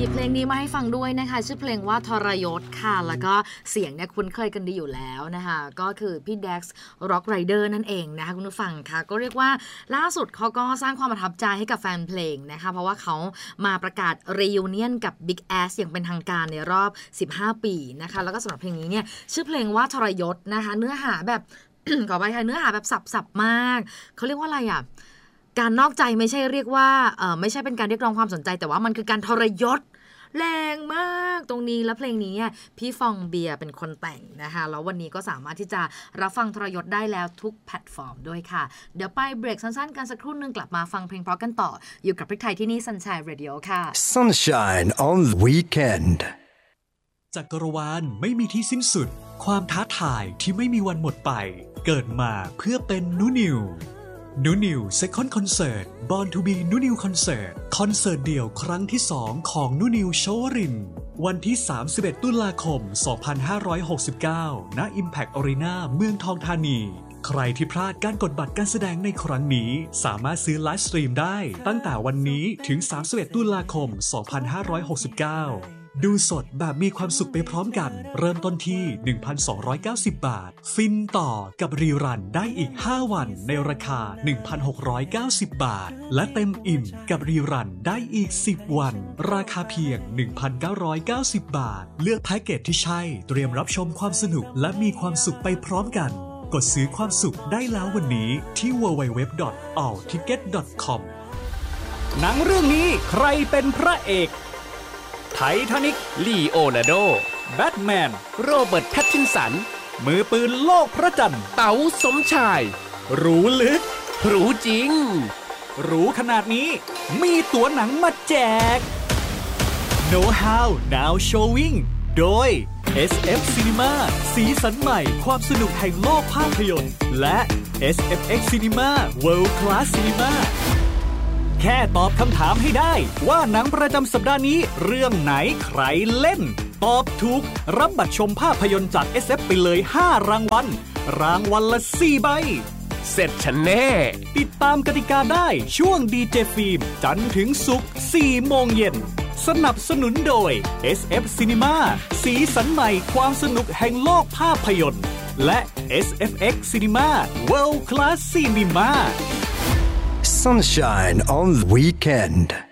เพลงนี้มาให้ฟังด้วยนะคะชื่อเพลงว่าทรยศค่ะแล้วก็เสียงเนี่ยคุ้นเคยกันดีอยู่แล้วนะคะก็คือพี่แด็กซ์ร็อกไรเดอร์นั่นเองนะคะคุณผู้ฟังค่ะก็เรียกว่าล่าสุดเขาก็สร้างความประทับใจให้กับแฟนเพลงนะคะเพราะว่าเขามาประกาศรียูเนียนกับ Big Ass อย่างเป็นทางการในรอบ15ปีนะคะแล้วก็สำหรับเพลงนี้เนี่ยชื่อเพลงว่าทรยศนะคะเนื้อหาแบบ ขอไปค่ะเนื้อหาแบบสับๆมากเขาเรียกว่าอะไรอ่ะการนอกใจไม่ใช่เรียกว่าไม่ใช่เป็นการเรียกร้องความสนใจแต่ว่ามันคือการทรยศแรงมากตรงนี้แล้วเพลงนี้เนี่ยพี่ฟองเบียร์เป็นคนแต่งนะคะแล้ววันนี้ก็สามารถที่จะรับฟังทรยศได้แล้วทุกแพลตฟอร์มด้วยค่ะเดี๋ยวไปเบรกสั้นๆกันสักครู่นึงกลับมาฟังเพลงเพราะกันต่ออยู่กับพริกไทยที่นี่ Sunshine Radio ค่ะ Sunshine on the weekend จักรวาลไม่มีที่สิ้นสุดความท้าทายที่ไม่มีวันหมดไปเกิดมาเพื่อเป็นนูนิวSecond Concert Born to be นูนิวคอนเสิร์ตคอนเสิร์ตเดี่ยวครั้งที่2ของนูนิวโชวรินวันที่31ตุลาคม2569ณ Impact Arena เมืองทองธานีใครที่พลาดการกดบัตรการแสดงในครั้งนี้สามารถซื้อไลฟ์สตรีมได้ตั้งแต่วันนี้ถึง31ตุลาคม2569ดูสดแบบมีความสุขไปพร้อมกันเริ่มต้นที่ 1,290 บาทฟินต่อกับรีรันได้อีก5วันในราคา 1,690 บาทและเต็มอิ่มกับรีรันได้อีก10วันราคาเพียง 1,990 บาทเลือกแพ็กเกจที่ใช่เตรียมรับชมความสนุกและมีความสุขไปพร้อมกันกดซื้อความสุขได้แล้ววันนี้ที่ www.allticket.com หนังเรื่องนี้ใครเป็นพระเอกไททานิคลีโอนาร์โดแบทแมนโรเบิร์ตแพตตินสันมือปืนโลกพระจันทร์เต๋าสมชายรู้ลึกรู้จริงรู้ขนาดนี้มีตั๋วหนังมาแจก Know How Now Showing โดย SF Cinema สีสันใหม่ความสนุกแห่งโลกภาพยนตร์และ SFX Cinema World Class Cinemaแค่ตอบคำถามให้ได้ว่าหนังประจำสัปดาห์นี้เรื่องไหนใครเล่นตอบถูกรับบัตรชมภาพยนตร์จาก SF ไปเลย5รางวัลรางวัลละ4ใบเสร็จฉันแน่ติดตามกติกาได้ช่วงดีเจฟิล์มจันทร์ถึงศุกร์ 4 โมงเย็นสนับสนุนโดย SF Cinema สีสันใหม่ความสนุกแห่งโลกภาพยนตร์และ SFX Cinema World Class Cinema Sunshine on the weekend